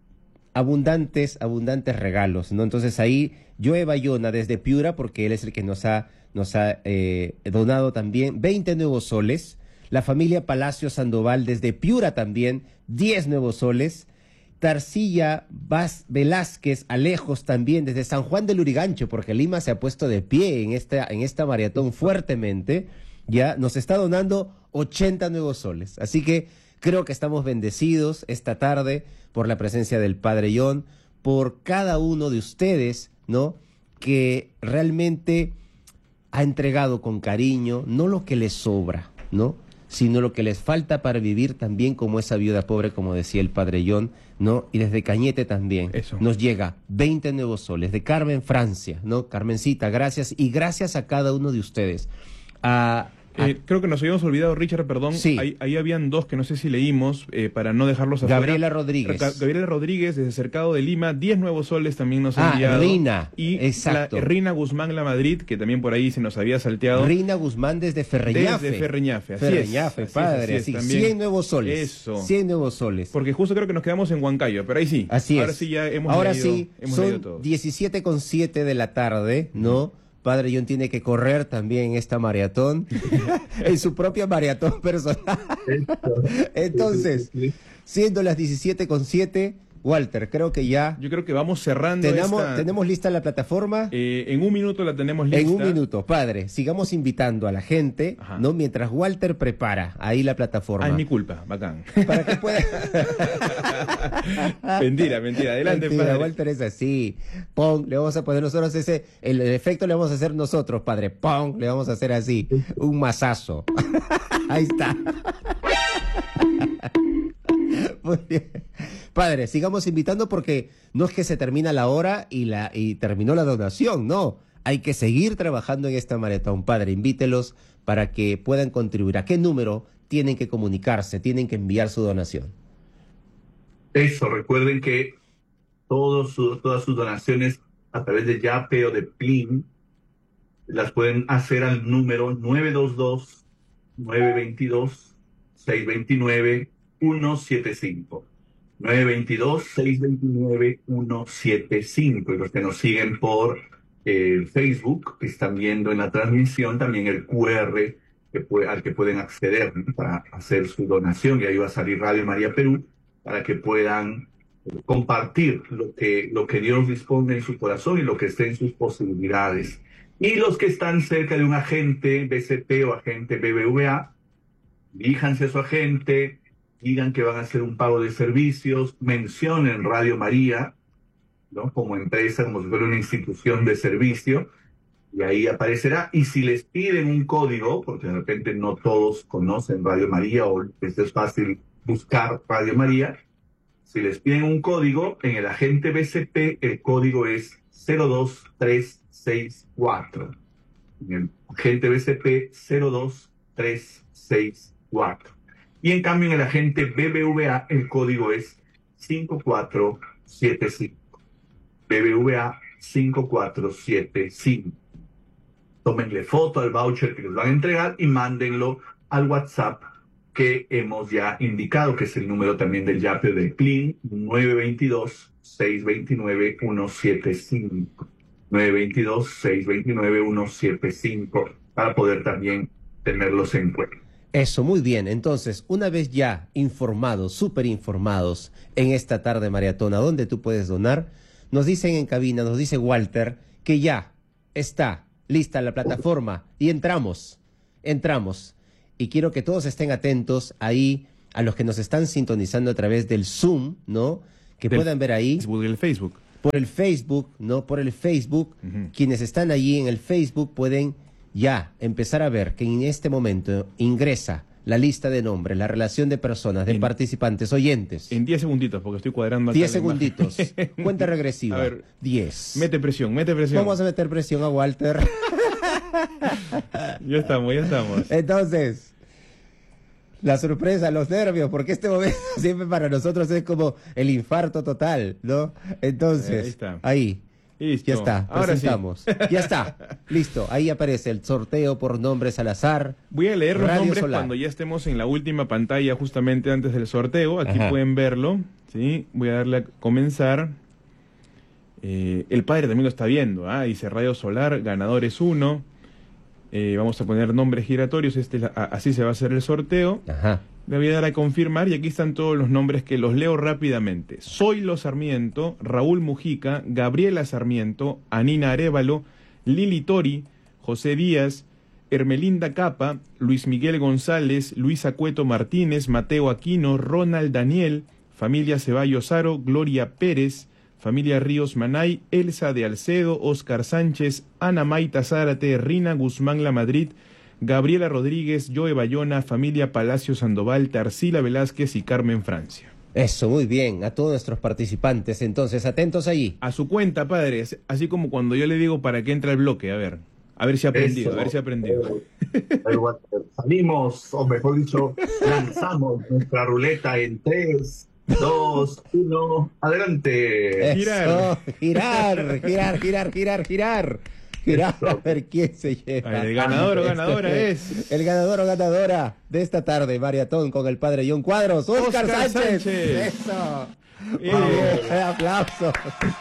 abundantes, abundantes regalos, ¿no? Entonces ahí Joe Bayona desde Piura, porque él es el que nos ha, nos ha eh, donado también veinte nuevos soles. La familia Palacio Sandoval desde Piura también, diez nuevos soles. Tarcilla Vaz Velázquez Alejos también desde San Juan del Lurigancho, porque Lima se ha puesto de pie en esta, en esta maratón fuertemente, ya nos está donando ochenta nuevos soles. Así que creo que estamos bendecidos esta tarde por la presencia del Padre John, por cada uno de ustedes, ¿no? Que realmente ha entregado con cariño, no lo que les sobra, ¿no? Sino lo que les falta para vivir también como esa viuda pobre, como decía el Padre John, ¿no? Y desde Cañete también Eso. nos llega veinte nuevos soles, de Carmen Francia, ¿no? Carmencita, gracias, y gracias a cada uno de ustedes. A, a Eh, creo que nos habíamos olvidado, Richard, perdón. Sí. Ahí, ahí habían dos que no sé si leímos, eh, para no dejarlos afuera. Gabriela Rodríguez. Ga- Gabriela Rodríguez, desde Cercado de Lima, diez nuevos soles también nos ha Ah, enviado. Rina, Y exacto. la, Rina Guzmán La Madrid, que también por ahí se nos había salteado. Rina Guzmán desde Ferreñafe. Desde Ferreñafe, así Ferreñafe, es. Así es, padre, así es, así. también. cien nuevos soles. Eso. cien nuevos soles. Porque justo creo que nos quedamos en Huancayo, pero ahí sí. Así es. Ahora sí ya hemos Ahora leído, sí, hemos leído son todo. diecisiete con siete de la tarde, ¿no? Padre John tiene que correr también en esta maratón, en su propia maratón personal. Entonces, siendo las diecisiete con siete, Walter, creo que ya Yo creo que vamos cerrando tenemos, esta... tenemos lista la plataforma. eh, en un minuto la tenemos lista. En un minuto, padre, sigamos invitando a la gente, Ajá. ¿no? Mientras Walter prepara ahí la plataforma. Ah, es mi culpa, bacán. Para que pueda... mentira, mentira. Adelante, Mentira, padre. Walter es así. Pong, le vamos a poner nosotros ese, el, el efecto le vamos a hacer nosotros, padre. Pong, le vamos a hacer así, un mazazo. Ahí está. Muy bien. Padre, sigamos invitando porque no es que se termina la hora y la y terminó la donación, no. Hay que seguir trabajando en esta maratón. Padre, invítelos para que puedan contribuir. ¿A qué número tienen que comunicarse? Tienen que enviar su donación. Eso, recuerden que todos su- todas sus donaciones a través de Yape o de Plin las pueden hacer al número nueve dos dos, nueve dos dos, seis dos nueve, uno siete cinco. nueve dos dos, seis dos nueve, uno siete cinco. Y los que nos siguen por eh, Facebook están viendo en la transmisión también el Q R que puede- al que pueden acceder, ¿no? Para hacer su donación. Y ahí va a salir Radio María Perú para que puedan eh, compartir lo que, lo que Dios dispone en su corazón y lo que esté en sus posibilidades. Y los que están cerca de un agente B C P o agente B B V A, diríjanse a su agente, digan que van a hacer un pago de servicios, mencionen Radio María, ¿no? Como empresa, como si fuera una institución de servicio, y ahí aparecerá. Y si les piden un código, porque de repente no todos conocen Radio María o les es fácil buscar Radio María, si les piden un código, en el agente B C P el código es cero dos tres seis cuatro. En el agente B C P cero dos tres seis cuatro. Y en cambio en el agente B B V A el código es cinco cuatro siete cinco. B B V A cinco cuatro siete cinco. Tómenle foto al voucher que les van a entregar y mándenlo al WhatsApp que hemos ya indicado, que es el número también del Yape de Plin, nueve dos dos, seis dos nueve, uno siete cinco. nueve dos dos, seis dos nueve, uno siete cinco para poder también tenerlos en cuenta. Eso, muy bien. Entonces, una vez ya informados, súper informados en esta tarde maratón, ¿a dónde tú puedes donar? Nos dicen en cabina, nos dice Walter, que ya está lista la plataforma y entramos, entramos. Y quiero que todos estén atentos ahí, a los que nos están sintonizando a través del Zoom, ¿no? Que Del puedan ver ahí. Facebook, el Facebook. Por el Facebook, ¿no? Por el Facebook. Uh-huh. Quienes están allí en el Facebook pueden ya empezar a ver que en este momento ingresa la lista de nombres, la relación de personas, de en, participantes, oyentes. En diez segunditos, porque estoy cuadrando acá. diez segunditos. Cuenta regresiva. A ver, diez. Mete presión, mete presión. Vamos a meter presión a Walter. Ya estamos, ya estamos. Entonces, la sorpresa, los nervios, porque este momento siempre para nosotros es como el infarto total, ¿no? Entonces, ahí está. Ahí. Listo. Ya está, Ahora presentamos. Sí. Ya está, listo. Ahí aparece el sorteo por nombres al azar. Voy a leer los Radio nombres Solar. cuando ya estemos en la última pantalla, justamente antes del sorteo. Aquí Ajá. pueden verlo. ¿Sí? Voy a darle a comenzar. Eh, el padre también lo está viendo. ¿ah? Dice Radio Solar, ganadores uno. Eh, vamos a poner nombres giratorios. Este, es la- a- así se va a hacer el sorteo. Ajá. Le voy a dar a confirmar y aquí están todos los nombres que los leo rápidamente. Zoilo Sarmiento, Raúl Mujica, Gabriela Sarmiento, Anina Arévalo, Lili Tori, José Díaz, Hermelinda Capa, Luis Miguel González, Luisa Cueto Martínez, Mateo Aquino, Ronald Daniel, familia Ceballos Aro, Gloria Pérez, familia Ríos Manay, Elsa de Alcedo, Oscar Sánchez, Ana Maita Zárate, Rina Guzmán La Madrid, Gabriela Rodríguez, Joe Bayona, familia Palacio Sandoval, Tarsila Velázquez y Carmen Francia. Eso, muy bien. A todos nuestros participantes, entonces, atentos allí. A su cuenta, padre, así como cuando yo le digo para qué entra el bloque, a ver, a ver si ha aprendido, Eso. a ver si ha aprendido. Pero, bueno, salimos, o mejor dicho, lanzamos nuestra ruleta en tres, dos, uno, adelante. Girar. Eso, girar, girar, girar, girar, girar. Girar, a ver quién se lleva. A ver, el ganador o ganadora es... El ganador o ganadora de esta tarde, maratón con el padre John Cuadros, Oscar, Oscar Sánchez. Sánchez. Eso. Eh, Muy bien, aplausos.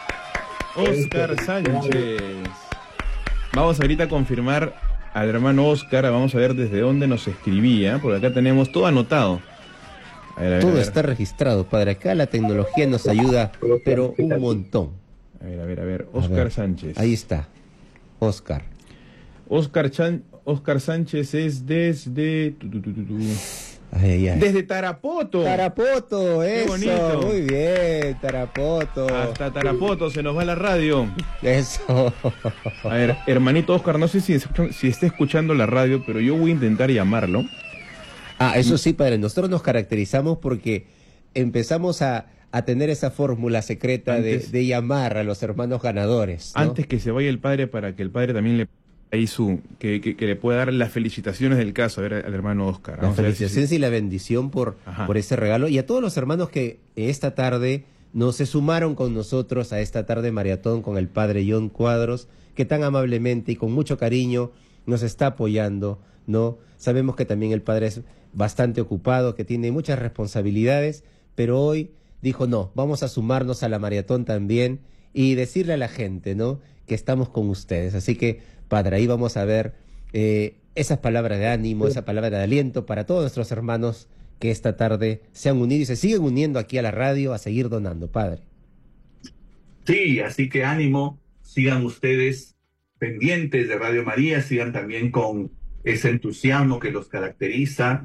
Oscar Sánchez. Vamos ahorita a confirmar al hermano Oscar, vamos a ver desde dónde nos escribía, porque acá tenemos todo anotado. A ver, a ver, a Todo ver. está registrado, padre. Acá la tecnología nos ayuda, pero un montón. A ver, a ver, a ver, A Oscar ver, Sánchez. Ahí está, Oscar. Oscar, Chan... Oscar Sánchez es desde... tu, tu, tu, tu, tu. Ay, ay, ay. Desde Tarapoto. Tarapoto, Qué eso, bonito. muy bien, Tarapoto. Hasta Tarapoto se nos va la radio. Eso. A ver, hermanito Oscar, no sé si, escuchan- si está escuchando la radio, pero yo voy a intentar llamarlo. Ah, eso sí, padre, nosotros nos caracterizamos porque empezamos a, a tener esa fórmula secreta de, Antes- de llamar a los hermanos ganadores, ¿no? Antes que se vaya el padre, para que el padre también le ahí su que, que, que le pueda dar las felicitaciones del caso a ver, al hermano Oscar. La Vamos a ver si- felicitación y la bendición por, Ajá. por ese regalo. Y a todos los hermanos que esta tarde no se sumaron con nosotros a esta tarde maratón con el padre John Cuadros, que tan amablemente y con mucho cariño nos está apoyando, ¿no? Sabemos que también el padre es bastante ocupado, que tiene muchas responsabilidades, pero hoy dijo, no, vamos a sumarnos a la maratón también y decirle a la gente, ¿no?, que estamos con ustedes. Así que, padre, ahí vamos a ver eh, esas palabras de ánimo, esa palabra de aliento para todos nuestros hermanos que esta tarde se han unido y se siguen uniendo aquí a la radio a seguir donando, padre. Sí, así que ánimo, sigan ustedes pendientes de Radio María, sigan también con ese entusiasmo que los caracteriza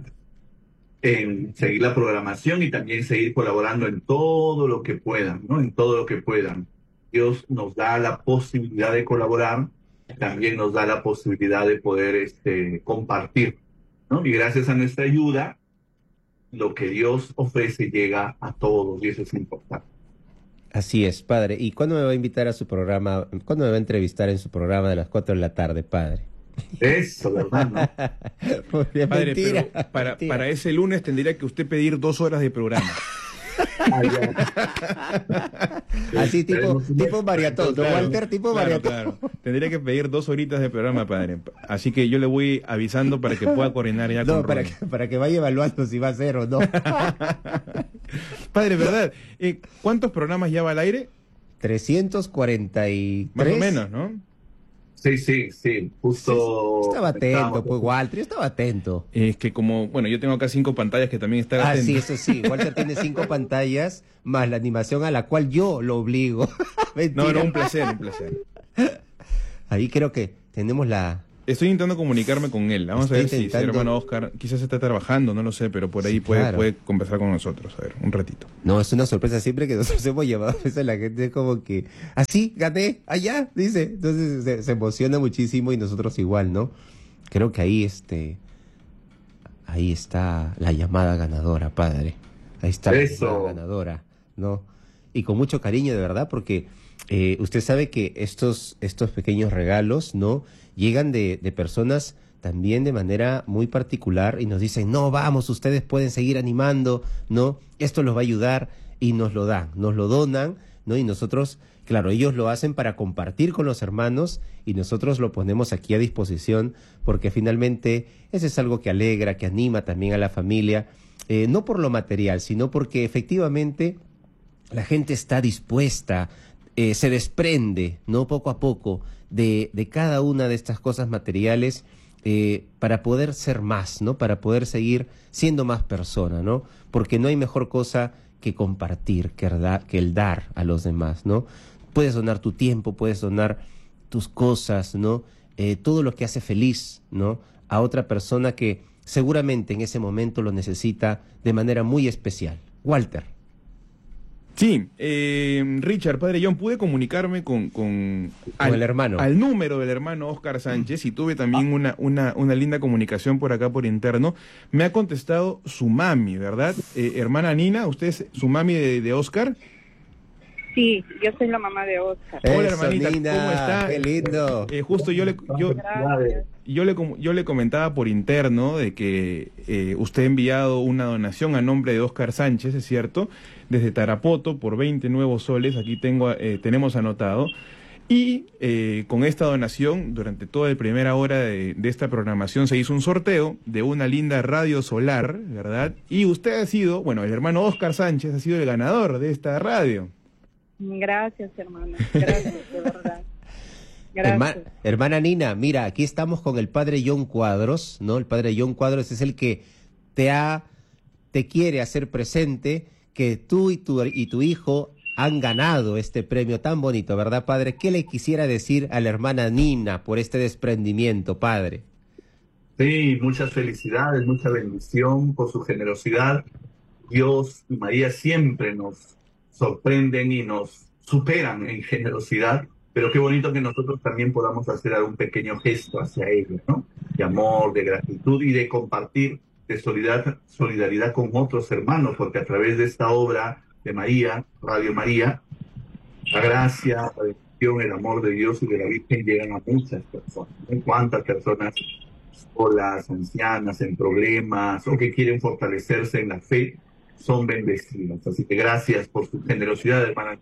en seguir la programación y también seguir colaborando en todo lo que puedan, ¿no? En todo lo que puedan. Dios nos da la posibilidad de colaborar, también nos da la posibilidad de poder este, compartir, ¿no? Y gracias a nuestra ayuda, lo que Dios ofrece llega a todos y eso es importante. Así es, padre. ¿Y cuándo me va a invitar a su programa? ¿Cuándo me va a entrevistar en su programa de las cuatro de la tarde, padre? Eso, ¿verdad? ¿No? Porque Padre, mentira, pero para, mentira. para ese lunes tendría que usted pedir dos horas de programa. Ah, ya. Así tipo, Tenemos un- tipo maratón, ¿no, Claro, Walter? Tipo claro, maratón. claro. Tendría que pedir dos horitas de programa, padre. Así que yo le voy avisando para que pueda coordinar ya No, con para Ronnie. que, para que vaya evaluando si va a ser o no. Padre, ¿verdad? Eh, ¿Cuántos programas ya va al aire? trescientos cuarenta y tres. Más o menos, ¿no? Sí, sí, sí, justo... Estaba atento, pues Walter, yo estaba atento. Es que como, bueno, yo tengo acá cinco pantallas que también están Ah, atentos. sí, eso sí, Walter tiene cinco pantallas más la animación a la cual yo lo obligo. No, no, un placer, un placer. Ahí creo que tenemos la... Estoy intentando comunicarme con él. Vamos Estoy a ver si, si el intentando- hermano Oscar quizás está trabajando, no lo sé, pero por ahí puede, Claro. puede conversar con nosotros. A ver, un ratito. No, es una sorpresa siempre que nosotros hemos llevado a veces la gente es como que, así, gané, allá, dice. Entonces se, se emociona muchísimo y nosotros igual, ¿no? Creo que ahí, este, ahí está la llamada ganadora, padre. Ahí está la Eso. llamada ganadora, ¿no? Y con mucho cariño, de verdad, porque eh, usted sabe que estos, estos pequeños regalos, ¿no? Llegan de, de personas también de manera muy particular y nos dicen, no, vamos, ustedes pueden seguir animando, ¿no? Esto los va a ayudar y nos lo dan, nos lo donan, ¿no? Y nosotros, claro, ellos lo hacen para compartir con los hermanos y nosotros lo ponemos aquí a disposición porque finalmente eso es algo que alegra, que anima también a la familia, eh, no por lo material, sino porque efectivamente la gente está dispuesta, eh, se desprende, ¿no? Poco a poco de, de cada una de estas cosas materiales eh, para poder ser más, ¿no? Para poder seguir siendo más persona, ¿no? Porque no hay mejor cosa que compartir, que, da- que el dar a los demás, ¿no? Puedes donar tu tiempo, puedes donar tus cosas, ¿no? Eh, todo lo que hace feliz, ¿no? A otra persona que seguramente en ese momento lo necesita de manera muy especial. Walter. Sí, eh, Richard, padre John, pude comunicarme con, con, Con el hermano. al número del hermano Oscar Sánchez y tuve también una, una, una linda comunicación por acá por interno. Me ha contestado su mami, ¿verdad? Eh, hermana Nina, ¿usted es su mami de, de Oscar? Sí, yo soy la mamá de Oscar. Hola, Eso, hermanita, Nina, ¿cómo está? qué lindo. Eh, justo yo le, yo, Gracias. yo, le, com- yo le comentaba por interno de que eh, usted ha enviado una donación a nombre de Oscar Sánchez, ¿es cierto? Desde Tarapoto por veinte nuevos soles, aquí tengo, eh, tenemos anotado. Y eh, con esta donación, durante toda la primera hora de, de esta programación, se hizo un sorteo de una linda radio solar, ¿verdad? Y usted ha sido, bueno, el hermano Oscar Sánchez ha sido el ganador de esta radio. Gracias, hermano. Gracias, de verdad. Herma- Gracias. hermana Nina, mira, aquí estamos con el padre John Cuadros, ¿no? El padre John Cuadros es el que te ha, te quiere hacer presente que tú y tu, y tu hijo han ganado este premio tan bonito, ¿verdad, padre? ¿Qué le quisiera decir a la hermana Nina por este desprendimiento, padre? Sí, muchas felicidades, mucha bendición por su generosidad. Dios y María siempre nos sorprenden y nos superan en generosidad, pero qué bonito que nosotros también podamos hacer algún pequeño gesto hacia ellos, ¿no? De amor, de gratitud y de compartir, de solidaridad, solidaridad con otros hermanos, porque a través de esta obra de María, Radio María, la gracia, la bendición, el amor de Dios y de la Virgen llegan a muchas personas. ¿No? ¿Cuántas personas solas, ancianas, en problemas o que quieren fortalecerse en la fe son bendecidas? Así que gracias por su generosidad, hermana.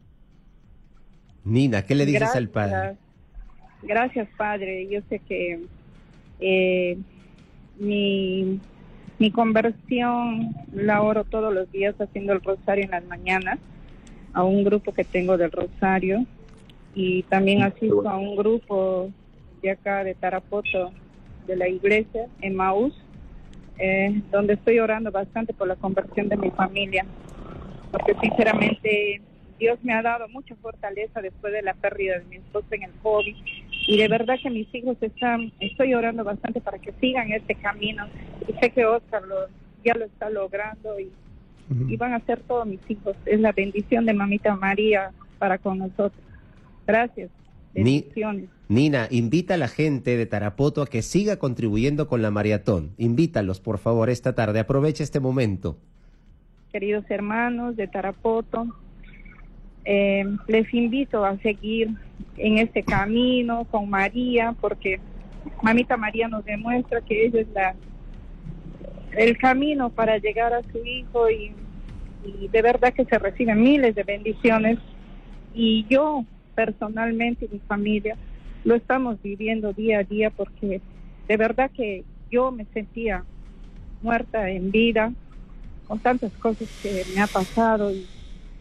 Nina, ¿qué le dices Gracias. al padre? Gracias, padre. Yo sé que eh, mi, mi conversión la oro todos los días haciendo el rosario en las mañanas a un grupo que tengo del rosario y también asisto a un grupo de acá de Tarapoto de la iglesia, Emmaús, eh, donde estoy orando bastante por la conversión de mi familia, porque sinceramente Dios me ha dado mucha fortaleza después de la pérdida de mi esposo en el COVID y de verdad que mis hijos están, estoy orando bastante para que sigan este camino y sé que Oscar lo, ya lo está logrando y, y van a ser todos mis hijos. Es la bendición de Mamita María para con nosotros. Gracias. Ni- Bendiciones. Nina, invita a la gente de Tarapoto a que siga contribuyendo con la maratón. Invítalos, por favor, esta tarde. Aprovecha este momento. Queridos hermanos de Tarapoto, eh, les invito a seguir en este camino con María, porque Mamita María nos demuestra que ella es la, el camino para llegar a su hijo y, y de verdad que se reciben miles de bendiciones y yo personalmente y mi familia lo estamos viviendo día a día porque de verdad que yo me sentía muerta en vida con tantas cosas que me ha pasado y,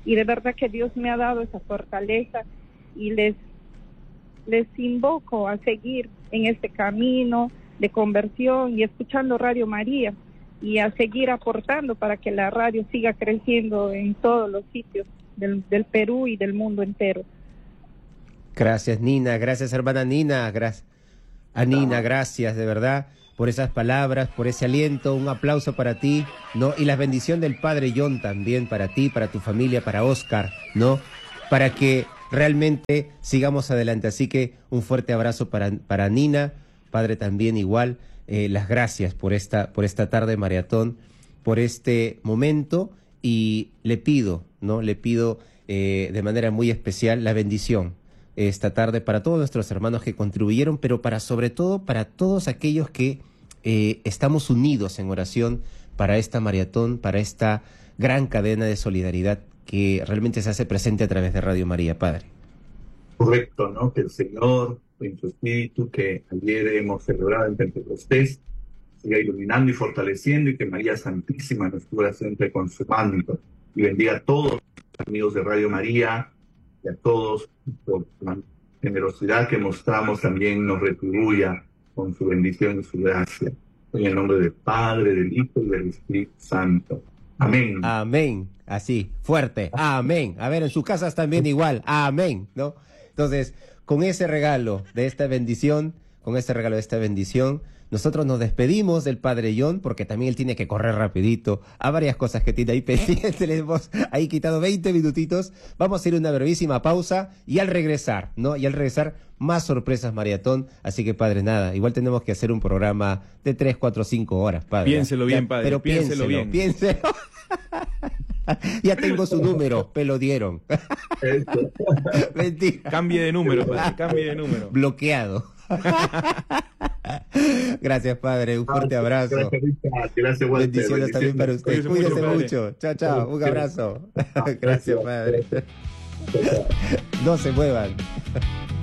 y de verdad que Dios me ha dado esa fortaleza y les, les invoco a seguir en este camino de conversión y escuchando Radio María y a seguir aportando para que la radio siga creciendo en todos los sitios del, del Perú y del mundo entero. Gracias, Nina, gracias, hermana Nina, gracias a Nina, gracias de verdad por esas palabras, por ese aliento, un aplauso para ti, ¿no? Y la bendición del Padre John también para ti, para tu familia, para Oscar, ¿no? Para que realmente sigamos adelante. Así que un fuerte abrazo para, para Nina, Padre también igual, eh, las gracias por esta, por esta tarde maratón, por este momento, y le pido, ¿no? Le pido eh, de manera muy especial la bendición esta tarde para todos nuestros hermanos que contribuyeron, pero para sobre todo para todos aquellos que eh, estamos unidos en oración para esta maratón, para esta gran cadena de solidaridad que realmente se hace presente a través de Radio María, Padre. Correcto, ¿no? Que el Señor, en su espíritu, que ayer hemos celebrado en Pentecostés, siga iluminando y fortaleciendo, y que María Santísima nos cubra siempre con su manto, y bendiga a todos los amigos de Radio María, y a todos por la generosidad que mostramos también nos retribuya con su bendición y su gracia. En el nombre del Padre, del Hijo y del Espíritu Santo. Amén. Amén. Así, fuerte. Amén. A ver, en sus casas también igual. Amén, ¿no? Entonces, con ese regalo de esta bendición, con ese regalo de esta bendición, nosotros nos despedimos del Padre John, porque también él tiene que correr rapidito a varias cosas que tiene ahí pendientes. Le hemos ahí quitado veinte minutitos. Vamos a ir a una brevísima pausa y al regresar, ¿no? Y al regresar, más sorpresas maratón. Así que, Padre, nada, igual tenemos que hacer un programa de tres, cuatro, cinco horas, Padre. Piénselo bien, Padre. Pero piénselo, piénselo bien. Piénselo. Ya tengo su número, me lo dieron. Mentira. Cambie de número, Padre, cambie de número. Bloqueado. Gracias, Padre, un fuerte abrazo. Gracias, Richard. Gracias, Walter. Bendiciones también para usted. Cuídese Cuídese mucho, mucho. Chao, chao. Un abrazo. Gracias, Padre. Gracias. No se muevan.